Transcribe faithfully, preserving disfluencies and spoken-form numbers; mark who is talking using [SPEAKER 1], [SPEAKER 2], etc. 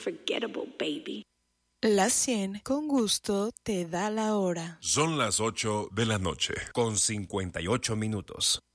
[SPEAKER 1] unforgettable, baby.
[SPEAKER 2] La cien con gusto te da la hora.
[SPEAKER 3] Son las ocho de la noche, con cincuenta y ocho minutos.